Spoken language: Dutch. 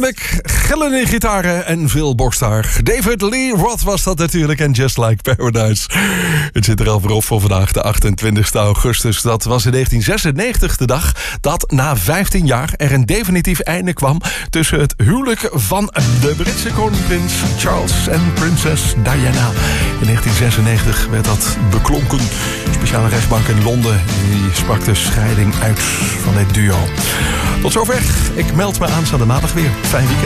Heerlijk, gillende gitaren en veel borsthaar. David Lee Roth was dat natuurlijk en Just Like Paradise. Het zit er al voor op voor vandaag, de 28 augustus. Dat was in 1996 de dag dat na 15 jaar er een definitief einde kwam tussen het huwelijk van de Britse koningprins Charles en prinses Diana. In 1996 werd dat beklonken. De speciale rechtbank in Londen die sprak de scheiding uit van dit duo. Tot zover. Ik meld me aanstaande maandag weer. Fijn weekend.